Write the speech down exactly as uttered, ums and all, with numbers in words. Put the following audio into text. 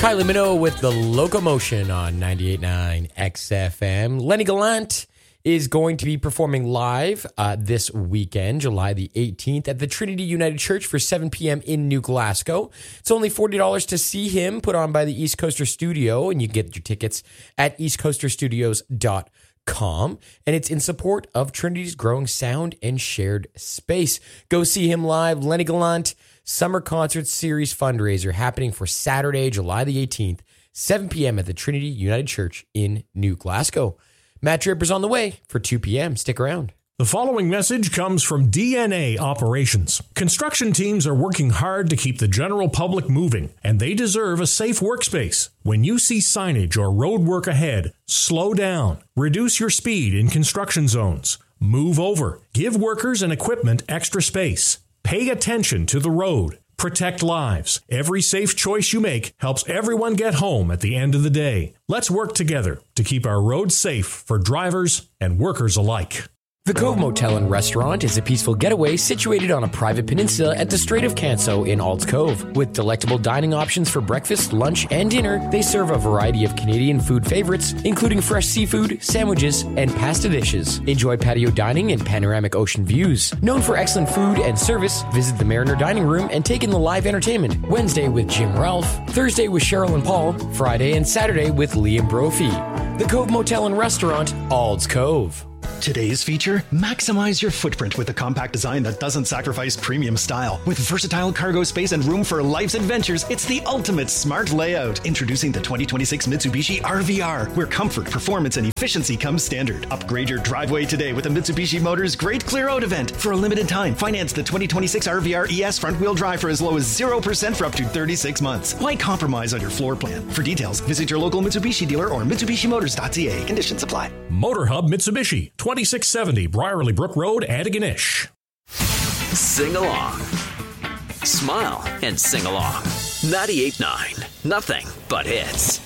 Kylie Minogue with The Locomotion on ninety-eight point nine X F M. Lenny Gallant is going to be performing live uh, this weekend, July the eighteenth, at the Trinity United Church for seven p.m. in New Glasgow. It's only forty dollars to see him, put on by the East Coaster Studio, and you can get your tickets at east coaster studios dot com. And it's in support of Trinity's growing sound and shared space. Go see him live. Lenny Gallant Summer Concert Series fundraiser happening for Saturday, July the eighteenth, seven p.m. at the Trinity United Church in New Glasgow. Matt Draper's on the way for two p.m. Stick around. The following message comes from D N A Operations. Construction teams are working hard to keep the general public moving, and they deserve a safe workspace. When you see signage or road work ahead, slow down. Reduce your speed in construction zones. Move over. Give workers and equipment extra space. Pay attention to the road. Protect lives. Every safe choice you make helps everyone get home at the end of the day. Let's work together to keep our roads safe for drivers and workers alike. The Cove Motel and Restaurant is a peaceful getaway situated on a private peninsula at the Strait of Canso in Alts Cove. With delectable dining options for breakfast, lunch, and dinner, they serve a variety of Canadian food favorites, including fresh seafood, sandwiches, and pasta dishes. Enjoy patio dining and panoramic ocean views. Known for excellent food and service, visit the Mariner Dining Room and take in the live entertainment. Wednesday with Jim Ralph, Thursday with Cheryl and Paul, Friday and Saturday with Liam Brophy. The Cove Motel and Restaurant, Alds Cove. Today's feature, maximize your footprint with a compact design that doesn't sacrifice premium style. With versatile cargo space and room for life's adventures, it's the ultimate smart layout. Introducing the twenty twenty-six Mitsubishi R V R, where comfort, performance, and efficiency come standard. Upgrade your driveway today with a Mitsubishi Motors Great Clear Out event. For a limited time, finance the twenty twenty-six R V R E S front-wheel drive for as low as zero percent for up to thirty-six months. Why compromise on your floor plan? For details, visit your local Mitsubishi dealer or Mitsubishi Motors dot C A. Conditions apply. Motor Hub Mitsubishi, twenty-six seventy Briarley Brook Road, Antigonish. Sing along. Smile and sing along. ninety-eight point nine. Nothing but hits.